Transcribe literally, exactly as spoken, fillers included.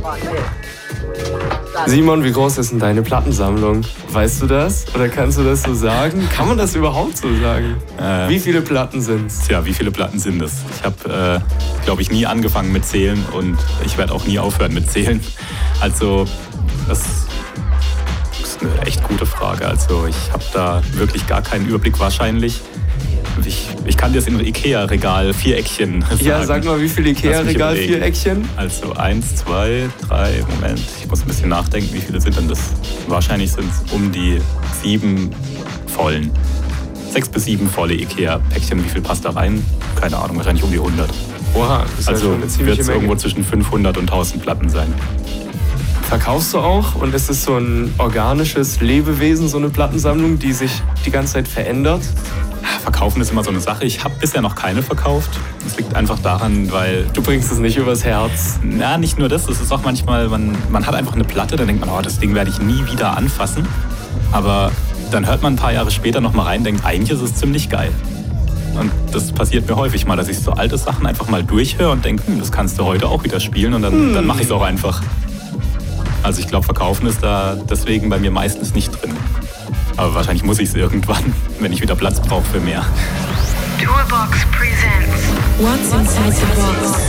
Simon, wie groß ist denn deine Plattensammlung? Weißt du das? Oder kannst du das so sagen? Kann man das überhaupt so sagen? Äh, wie viele Platten sind's? Tja, wie viele Platten sind es? Ich habe, äh, glaube ich, nie angefangen mit Zählen und ich werde auch nie aufhören mit Zählen. Also, das ist eine echt gute Frage. Also, ich habe da wirklich gar keinen Überblick wahrscheinlich. Ich, ich kann dir das in Ikea-Regal Viereckchen sagen. Ja, sag mal, wie viele Ikea-Regal Viereckchen? Also eins, zwei, drei, Moment, ich muss ein bisschen nachdenken, wie viele sind denn das? Wahrscheinlich sind es um die sieben vollen. Sechs bis sieben volle Ikea-Päckchen. Wie viel passt da rein? Keine Ahnung, wahrscheinlich um die hundert. Oha, das ist also ja schon eine ziemliche wird es Menge. irgendwo zwischen fünfhundert und tausend Platten sein. Verkaufst du auch? Und ist es so ein organisches Lebewesen, so eine Plattensammlung, die sich die ganze Zeit verändert? Verkaufen ist immer so eine Sache. Ich habe bisher noch keine verkauft. Das liegt einfach daran, weil... Du bringst es nicht übers Herz. Na, nicht nur das. Es ist auch manchmal, man, man hat einfach eine Platte, dann denkt man, oh, das Ding werde ich nie wieder anfassen. Aber dann hört man ein paar Jahre später noch mal rein und denkt, eigentlich ist es ziemlich geil. Und das passiert mir häufig mal, dass ich so alte Sachen einfach mal durchhöre und denke, hm, das kannst du heute auch wieder spielen und dann, hm. dann mache ich es auch einfach. Also ich glaube, Verkaufen ist da deswegen bei mir meistens nicht drin. Aber wahrscheinlich muss ich es irgendwann, wenn ich wieder Platz brauche für mehr. Toolbox presents What's Inside the Box.